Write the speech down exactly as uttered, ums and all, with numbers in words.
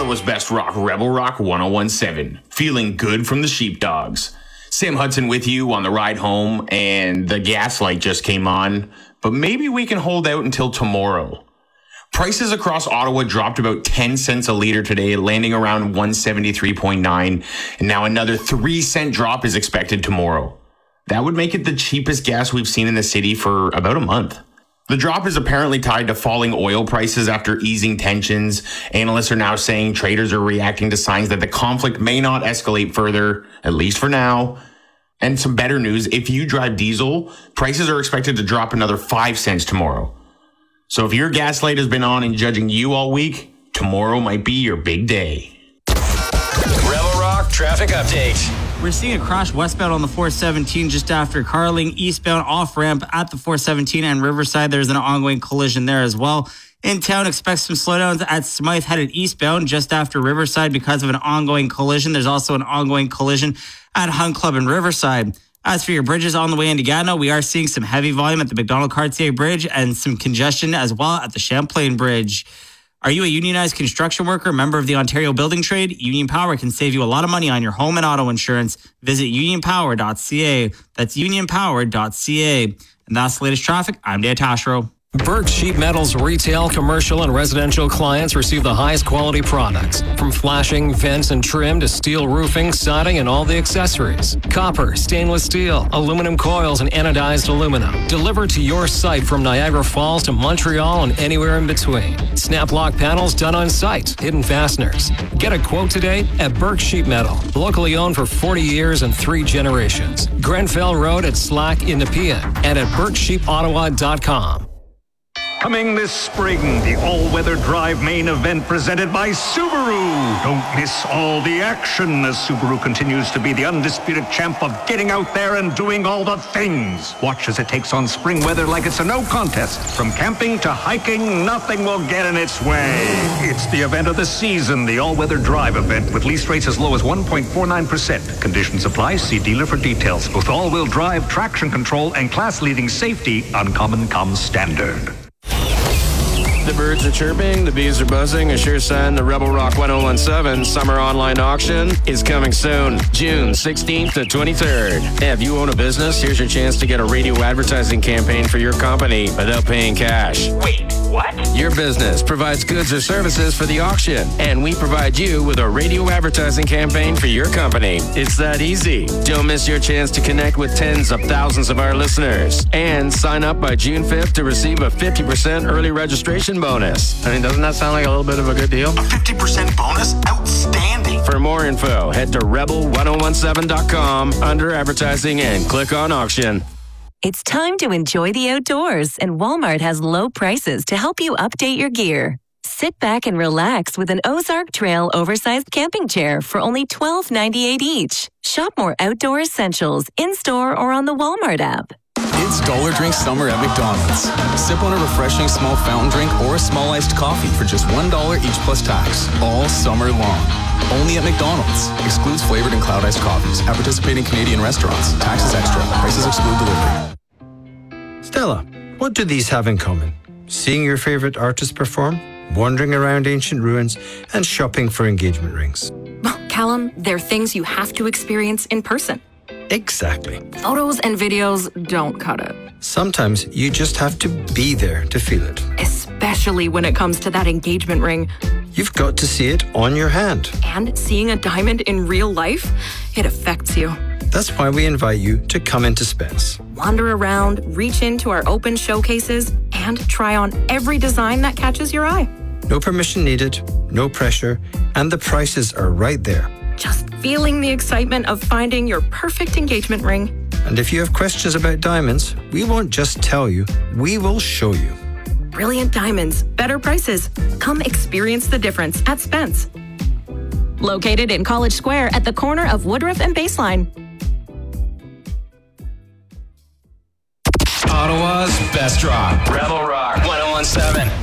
Ottawa's best rock, Rebel Rock one oh one seven. Feeling good from the Sheepdogs. Sam Hudson with you on the ride home, and the gas light just came on, but maybe we can hold out until tomorrow. Prices across Ottawa dropped about ten cents a litre today, landing around one seventy-three point nine, and now another three cent drop is expected tomorrow. That would make it the cheapest gas we've seen in the city for about a month. The drop is apparently tied to falling oil prices after easing tensions. Analysts are now saying traders are reacting to signs that the conflict may not escalate further, at least for now. And some better news, if you drive diesel, prices are expected to drop another five cents tomorrow. So if your gas light has been on and judging you all week, tomorrow might be your big day. Rebel Rock traffic update. We're seeing a crash westbound on the four seventeen just after Carling, eastbound off-ramp at the four seventeen and Riverside. There's an ongoing collision there as well. In town, expect some slowdowns at Smythe headed eastbound just after Riverside because of an ongoing collision. There's also an ongoing collision at Hunt Club in Riverside. As for your bridges on the way into Gatineau, we are seeing some heavy volume at the Macdonald-Cartier Bridge and some congestion as well at the Champlain Bridge. Are you a unionized construction worker, member of the Ontario Building Trade? Union Power can save you a lot of money on your home and auto insurance. Visit union power dot c a. That's union power dot c a. And that's the latest traffic. I'm Dan Tashro. Burke Sheet Metal's retail, commercial, and residential clients receive the highest quality products. From flashing, vents, and trim to steel roofing, siding, and all the accessories. Copper, stainless steel, aluminum coils, and anodized aluminum. Delivered to your site from Niagara Falls to Montreal and anywhere in between. Snap lock panels done on site. Hidden fasteners. Get a quote today at Burke Sheet Metal. Locally owned for forty years and three generations. Grenfell Road at Slack in Nepean and at burke sheep ottawa dot com. Coming this spring, the all-weather drive main event presented by Subaru. Don't miss all the action as Subaru continues to be the undisputed champ of getting out there and doing all the things. Watch as it takes on spring weather like it's a no contest. From camping to hiking, nothing will get in its way. It's the event of the season, the all-weather drive event with lease rates as low as one point four nine percent. Conditions apply. See dealer for details. Both all-wheel drive, traction control, and class-leading safety, Uncommon comes standard. The birds are chirping, the bees are buzzing, a sure sign the Rebel Rock one oh one seven summer online auction is coming soon, June sixteenth to twenty-third. If you own a business, here's your chance to get a radio advertising campaign for your company without paying cash. Wait, what? Your business provides goods or services for the auction, and we provide you with a radio advertising campaign for your company. It's that easy. Don't miss your chance to connect with tens of thousands of our listeners. And sign up by June fifth to receive a fifty percent early registration bonus. I mean, doesn't that sound like a little bit of a good deal? A fifty percent bonus? Outstanding. For more info, head to rebel ten seventeen dot com under advertising and click on auction. It's time to enjoy the outdoors, and Walmart has low prices to help you update your gear. Sit back and relax with an Ozark Trail oversized camping chair for only twelve ninety-eight each. Shop more outdoor essentials in-store or on the Walmart app. It's Dollar Drink Summer at McDonald's. Sip on a refreshing small fountain drink or a small iced coffee for just one dollar each plus tax, all summer long. Only at McDonald's. Excludes flavored and cloud iced coffees. At participating Canadian restaurants. Taxes extra. Prices exclude delivery. Stella, what do these have in common? Seeing your favorite artist perform, wandering around ancient ruins, and shopping for engagement rings. Well, Callum, they're things you have to experience in person. Exactly. Photos and videos don't cut it. Sometimes you just have to be there to feel it. Especially when it comes to that engagement ring. You've got to see it on your hand. And seeing a diamond in real life, it affects you. That's why we invite you to come into Spence. Wander around, reach into our open showcases, and try on every design that catches your eye. No permission needed, no pressure, and the prices are right there. Just feeling the excitement of finding your perfect engagement ring. And if you have questions about diamonds, we won't just tell you, we will show you. Brilliant diamonds, better prices. Come experience the difference at Spence. Located in College Square at the corner of Woodruff and Baseline. Ottawa's best rock. Rebel Rock ten seventeen.